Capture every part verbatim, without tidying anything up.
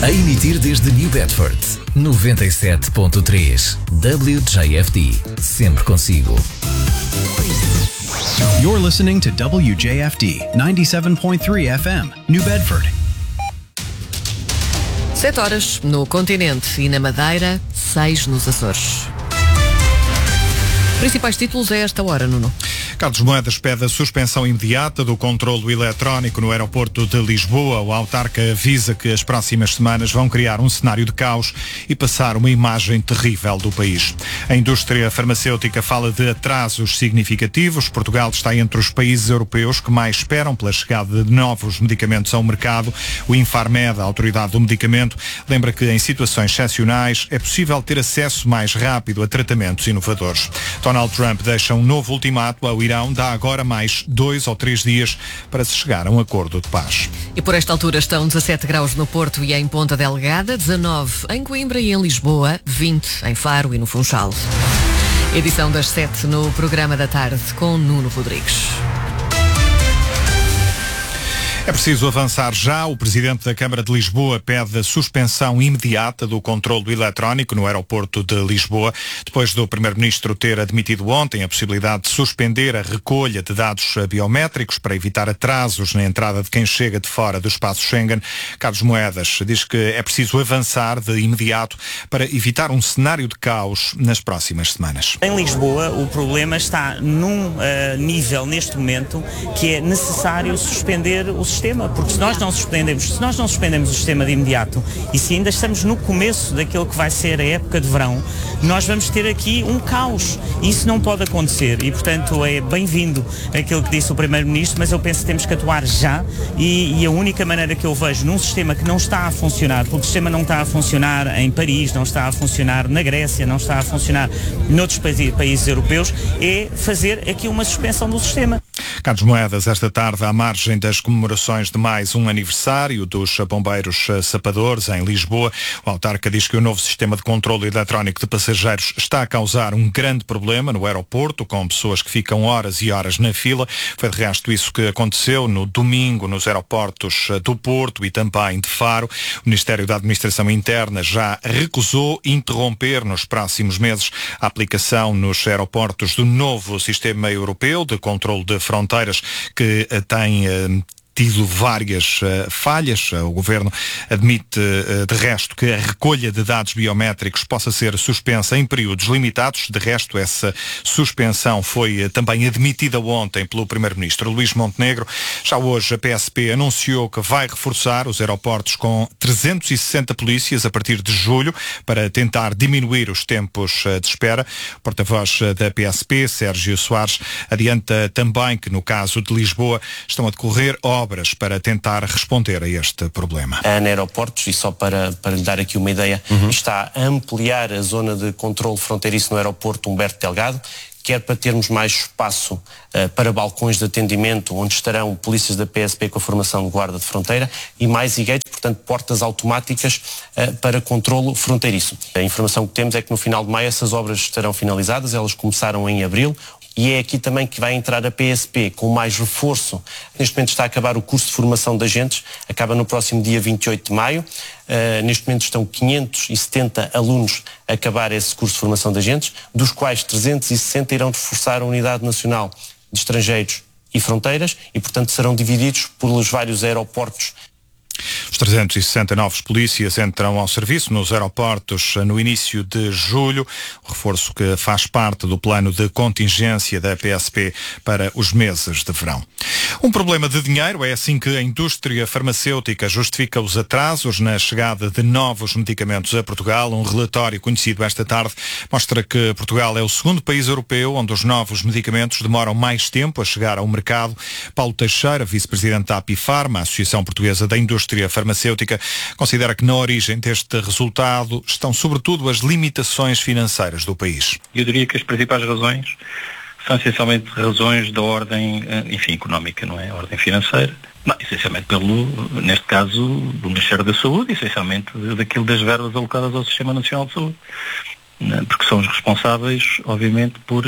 A emitir desde New Bedford, noventa e sete ponto três. W J F D. Sempre consigo. You're listening to W J F D ninety-seven point three F M, New Bedford. Sete horas no continente e na Madeira, seis nos Açores. Principais títulos a esta hora, Nuno. Carlos Moedas pede a suspensão imediata do controlo eletrónico no aeroporto de Lisboa. O autarca avisa que as próximas semanas vão criar um cenário de caos e passar uma imagem terrível do país. A indústria farmacêutica fala de atrasos significativos. Portugal está entre os países europeus que mais esperam pela chegada de novos medicamentos ao mercado. O Infarmed, a autoridade do medicamento, lembra que em situações excepcionais é possível ter acesso mais rápido a tratamentos inovadores. Donald Trump deixa um novo ultimato ao Irão, dá agora mais dois ou três dias para se chegar a um acordo de paz. E por esta altura estão dezassete graus no Porto e em Ponta Delgada, dezanove em Coimbra e em Lisboa, vinte em Faro e no Funchal. Edição das sete no programa da tarde com Nuno Rodrigues. É preciso avançar já. O Presidente da Câmara de Lisboa pede a suspensão imediata do controlo eletrónico no aeroporto de Lisboa, depois do Primeiro-Ministro ter admitido ontem a possibilidade de suspender a recolha de dados biométricos para evitar atrasos na entrada de quem chega de fora do espaço Schengen. Carlos Moedas diz que é preciso avançar de imediato para evitar um cenário de caos nas próximas semanas. Em Lisboa, o problema está num uh, nível, neste momento, que é necessário suspender o sistema, porque se nós não suspendemos, se nós não suspendemos o sistema de imediato e se ainda estamos no começo daquilo que vai ser a época de verão, nós vamos ter aqui um caos. Isso não pode acontecer e, portanto, é bem-vindo aquilo que disse o Primeiro-Ministro, mas eu penso que temos que atuar já e, e a única maneira que eu vejo num sistema que não está a funcionar, porque o sistema não está a funcionar em Paris, não está a funcionar na Grécia, não está a funcionar noutros países, países europeus, é fazer aqui uma suspensão do sistema. Carlos Moedas, esta tarde, à margem das comemorações de mais um aniversário dos bombeiros sapadores em Lisboa, o autarca diz que o novo sistema de controle eletrónico de passageiros está a causar um grande problema no aeroporto, com pessoas que ficam horas e horas na fila. Foi de resto isso que aconteceu no domingo nos aeroportos do Porto e também de Faro. O Ministério da Administração Interna já recusou interromper nos próximos meses a aplicação nos aeroportos do novo sistema europeu de controle de fronteiras que tem uh, tido várias uh, falhas. O Governo admite, uh, de resto, que a recolha de dados biométricos possa ser suspensa em períodos limitados. De resto, essa suspensão foi uh, também admitida ontem pelo Primeiro-Ministro Luís Montenegro. Já hoje a P S P anunciou que vai reforçar os aeroportos com trezentos e sessenta polícias a partir de julho para tentar diminuir os tempos uh, de espera. O porta-voz uh, da P S P, Sérgio Soares, adianta também que no caso de Lisboa estão a decorrer obras para tentar responder a este problema. A ANA Aeroportos, e só para, para lhe dar aqui uma ideia, uhum. está a ampliar a zona de controle fronteiriço no aeroporto Humberto Delgado, quer para termos mais espaço uh, para balcões de atendimento, onde estarão polícias da P S P com a formação de guarda de fronteira, e mais e-gates, portanto portas automáticas uh, para controlo fronteiriço. A informação que temos é que no final de maio essas obras estarão finalizadas, elas começaram em abril. E é aqui também que vai entrar a P S P com mais reforço. Neste momento está a acabar o curso de formação de agentes, acaba no próximo dia vinte e oito de maio. Uh, neste momento estão quinhentos e setenta alunos a acabar esse curso de formação de agentes, dos quais trezentos e sessenta irão reforçar a Unidade Nacional de Estrangeiros e Fronteiras e, portanto, serão divididos pelos vários aeroportos. Os trezentos e sessenta novos polícias entram ao serviço nos aeroportos no início de julho, reforço que faz parte do plano de contingência da P S P para os meses de verão. Um problema de dinheiro, é assim que a indústria farmacêutica justifica os atrasos na chegada de novos medicamentos a Portugal. Um relatório conhecido esta tarde mostra que Portugal é o segundo país europeu onde os novos medicamentos demoram mais tempo a chegar ao mercado. Paulo Teixeira, vice-presidente da Apifarma, a Associação Portuguesa da Indústria Farmacêutica, considera que na origem deste resultado estão sobretudo as limitações financeiras do país. Eu diria que as principais razões são essencialmente razões da ordem, enfim, económica, não é? A ordem financeira. Não, essencialmente pelo, neste caso, do Ministério da Saúde, essencialmente daquilo das verbas alocadas ao Sistema Nacional de Saúde. Porque são os responsáveis, obviamente, por,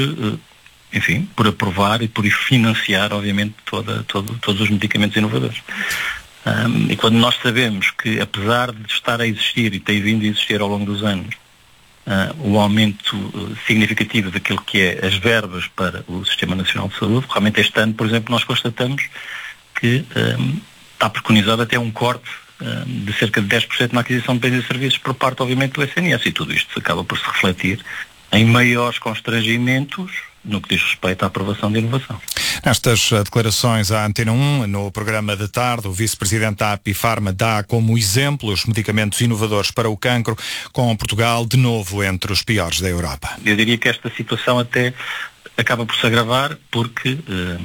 enfim, por aprovar e por financiar, obviamente, toda, todo, todos os medicamentos inovadores. Um, e quando nós sabemos que, apesar de estar a existir e ter vindo a existir ao longo dos anos, uh, o aumento uh, significativo daquilo que é as verbas para o Sistema Nacional de Saúde, realmente este ano, por exemplo, nós constatamos que um, está preconizado até um corte um, de cerca de dez por cento na aquisição de bens e serviços por parte, obviamente, do I S N S, e tudo isto acaba por se refletir em maiores constrangimentos no que diz respeito à aprovação de inovação. Nestas declarações à Antena um, no programa de tarde, o vice-presidente da Apifarma dá como exemplo os medicamentos inovadores para o cancro, com Portugal de novo entre os piores da Europa. Eu diria que esta situação até acaba por se agravar porque,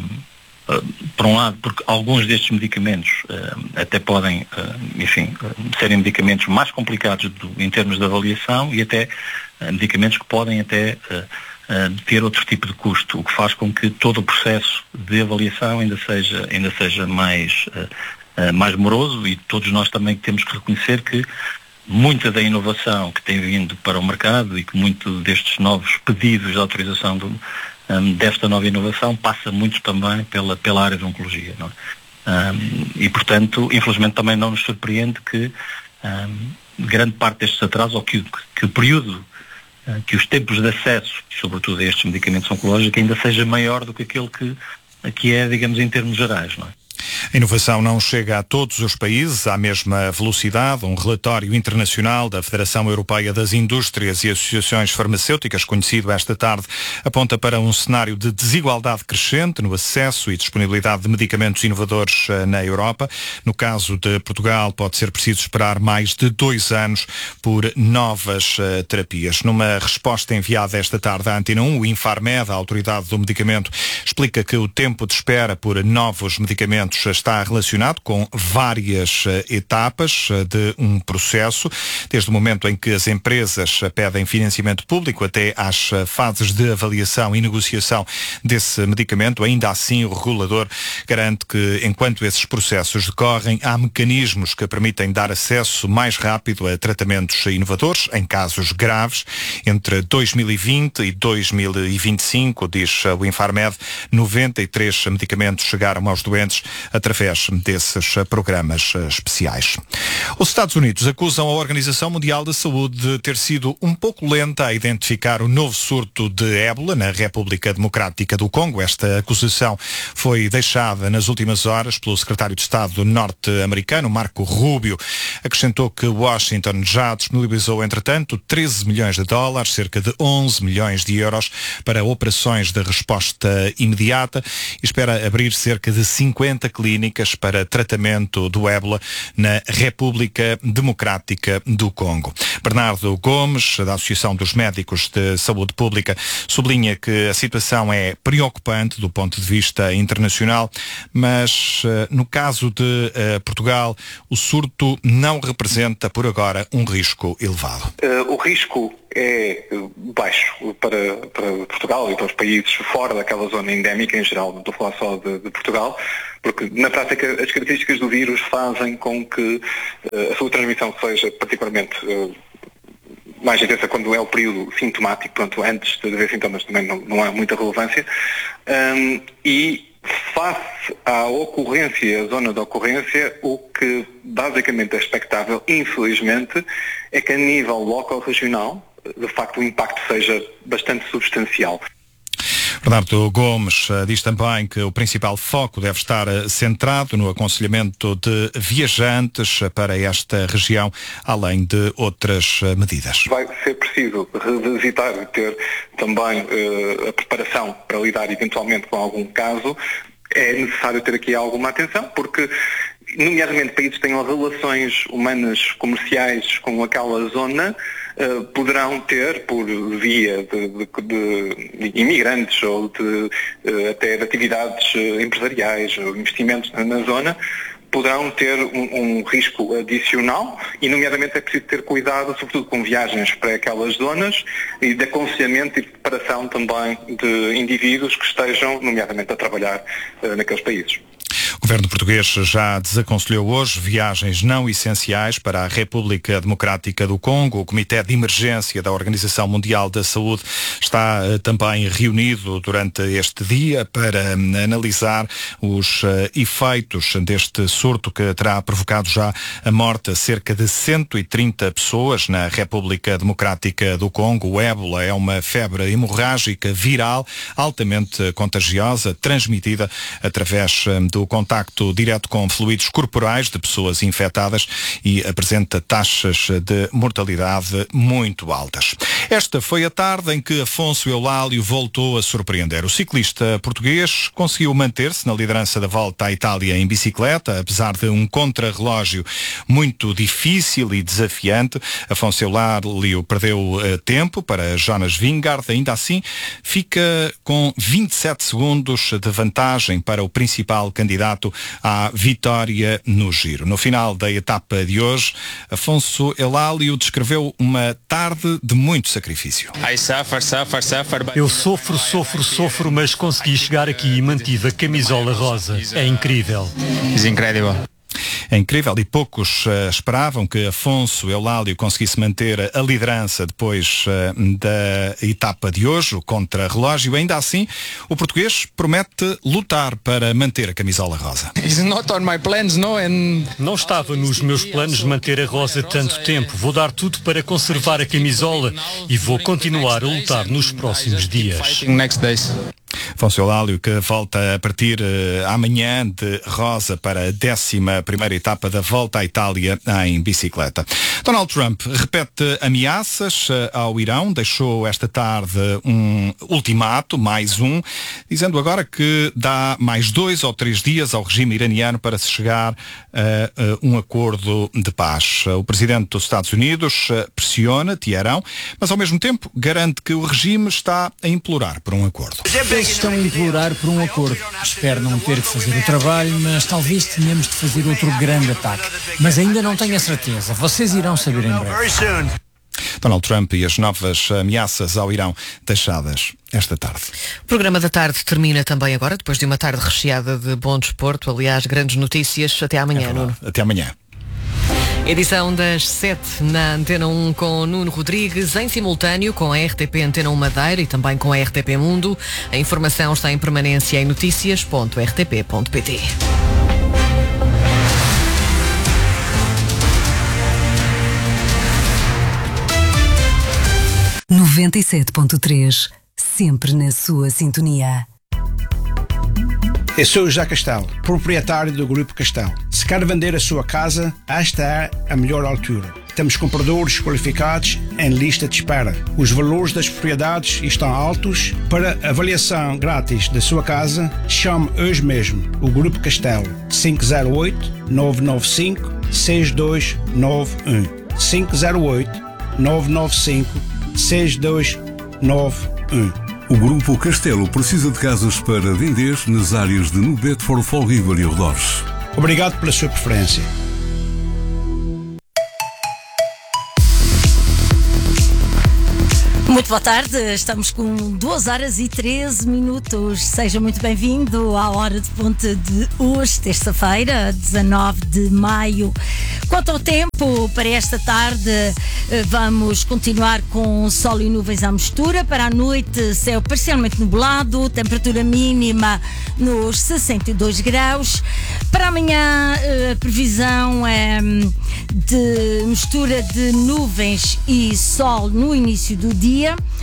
uh, por um lado, porque alguns destes medicamentos uh, até podem, uh, enfim, uh, serem medicamentos mais complicados do, em termos de avaliação e até uh, medicamentos que podem até uh, uh, ter outro tipo de custo, o que faz com que todo o processo de avaliação ainda seja, ainda seja mais, uh, uh, mais moroso, e todos nós também temos que reconhecer que muita da inovação que tem vindo para o mercado e que muito destes novos pedidos de autorização do, um, desta nova inovação passa muito também pela, pela área de oncologia, não é? Um, e, portanto, infelizmente também não nos surpreende que um, grande parte destes atrasos, ou que, que o período, uh, que os tempos de acesso, sobretudo a estes medicamentos oncológicos, ainda seja maior do que aquele que, que é, digamos, em termos gerais, não é? A inovação não chega a todos os países à mesma velocidade. Um relatório internacional da Federação Europeia das Indústrias e Associações Farmacêuticas, conhecido esta tarde, aponta para um cenário de desigualdade crescente no acesso e disponibilidade de medicamentos inovadores na Europa. No caso de Portugal, pode ser preciso esperar mais de dois anos por novas uh, terapias. Numa resposta enviada esta tarde à Antena um, o Infarmed, a autoridade do medicamento, explica que o tempo de espera por novos medicamentos está relacionado com várias uh, etapas uh, de um processo, desde o momento em que as empresas uh, pedem financiamento público até às uh, fases de avaliação e negociação desse medicamento. Ainda assim, o regulador garante que, enquanto esses processos decorrem, há mecanismos que permitem dar acesso mais rápido a tratamentos inovadores em casos graves. Entre dois mil e vinte e dois mil e vinte e cinco, diz uh, o Infarmed, noventa e três medicamentos chegaram aos doentes através desses programas especiais. Os Estados Unidos acusam a Organização Mundial da Saúde de ter sido um pouco lenta a identificar o novo surto de ébola na República Democrática do Congo. Esta acusação foi deixada nas últimas horas pelo secretário de Estado norte-americano, Marco Rubio. Acrescentou que Washington já disponibilizou, entretanto, treze milhões de dólares, cerca de onze milhões de euros, para operações de resposta imediata e espera abrir cerca de cinquenta clínicas para tratamento do ébola na República Democrática do Congo. Bernardo Gomes, da Associação dos Médicos de Saúde Pública, sublinha que a situação é preocupante do ponto de vista internacional, mas no caso de uh, Portugal, o surto não representa por agora um risco elevado. Uh, o risco é baixo para, para Portugal e para os países fora daquela zona endémica em geral, não estou a falar só de, de Portugal, porque na prática as características do vírus fazem com que uh, a sua transmissão seja particularmente uh, mais intensa quando é o período sintomático, portanto antes de haver sintomas também não, não há muita relevância, um, e face à ocorrência, à zona de ocorrência, o que basicamente é expectável, infelizmente, é que a nível local-regional, de facto, o impacto seja bastante substancial. Bernardo Gomes uh, diz também que o principal foco deve estar uh, centrado no aconselhamento de viajantes uh, para esta região, além de outras uh, medidas. Vai ser preciso revisitar e ter também uh, a preparação para lidar eventualmente com algum caso. É necessário ter aqui alguma atenção, porque nomeadamente países que tenham relações humanas comerciais com aquela zona, uh, poderão ter, por via de, de, de, de imigrantes ou de, uh, até de atividades uh, empresariais ou investimentos na, na zona, poderão ter um, um risco adicional e, nomeadamente, é preciso ter cuidado, sobretudo com viagens para aquelas zonas e de aconselhamento e preparação também de indivíduos que estejam, nomeadamente, a trabalhar uh, naqueles países. O governo português já desaconselhou hoje viagens não essenciais para a República Democrática do Congo. O Comitê de Emergência da Organização Mundial da Saúde está uh, também reunido durante este dia para um, analisar os uh, efeitos deste surto que terá provocado já a morte a cerca de cento e trinta pessoas na República Democrática do Congo. O ébola é uma febre hemorrágica viral altamente contagiosa, transmitida através do contacto direto com fluidos corporais de pessoas infectadas e apresenta taxas de mortalidade muito altas. Esta foi a tarde em que Afonso Eulálio voltou a surpreender. O ciclista português conseguiu manter-se na liderança da Volta à Itália em bicicleta, apesar de um contrarrelógio muito difícil e desafiante. Afonso Eulálio perdeu uh, tempo para Jonas Vingegaard, ainda assim fica com vinte e sete segundos de vantagem para o principal candidato à vitória no Giro. No final da etapa de hoje, Afonso Eulálio descreveu uma tarde de muito sacrifício. Eu sofro, sofro, sofro, mas consegui chegar aqui e mantive a camisola rosa. É incrível. É incrível. É incrível e poucos uh, esperavam que Afonso Eulálio conseguisse manter a liderança depois uh, da etapa de hoje, o contrarrelógio. Ainda assim, o português promete lutar para manter a camisola rosa. Não estava nos meus planos manter a rosa tanto tempo. Vou dar tudo para conservar a camisola e vou continuar a lutar nos próximos dias. Afonso Eulálio, que volta a partir uh, amanhã de rosa para a décima primeira etapa da Volta à Itália em bicicleta. Donald Trump repete ameaças uh, ao Irão, deixou esta tarde um ultimato, mais um, dizendo agora que dá mais dois ou três dias ao regime iraniano para se chegar a uh, um acordo de paz. O presidente dos Estados Unidos uh, pressiona Teherão, mas ao mesmo tempo garante que o regime está a implorar por um acordo. Eles estão a implorar por um acordo. Espero não ter que fazer o trabalho, mas talvez tenhamos de fazer outro grande ataque. Mas ainda não tenho a certeza. Vocês irão saber em breve. Donald Trump e as novas ameaças ao Irão deixadas esta tarde. O programa da tarde termina também agora, depois de uma tarde recheada de bom desporto. Aliás, grandes notícias. Até amanhã, é Nuno. Até amanhã. Edição das sete na Antena um com Nuno Rodrigues, em simultâneo com a R T P Antena um Madeira e também com a R T P Mundo. A informação está em permanência em notícias ponto r t p ponto p t. noventa e sete ponto três, sempre na sua sintonia. Eu sou o José Castelo, proprietário do Grupo Castelo. Se quer vender a sua casa, esta é a melhor altura. Temos compradores qualificados em lista de espera. Os valores das propriedades estão altos. Para avaliação grátis da sua casa, chame hoje mesmo o Grupo Castelo. cinco zero oito, nove nove cinco, seis dois nove um. cinco zero oito, nove nove cinco, seis dois nove um. O Grupo Castelo precisa de casas para vender nas áreas de New Bedford, Fall River e arredores. Obrigado pela sua preferência. Muito boa tarde, estamos com duas horas e treze minutos. Seja muito bem-vindo à Hora de Ponta de hoje, terça-feira, dezanove de maio. Quanto ao tempo, para esta tarde vamos continuar com sol e nuvens à mistura. Para a noite, céu parcialmente nublado, temperatura mínima nos sessenta e dois graus. Para amanhã, a previsão é de mistura de nuvens e sol no início do dia.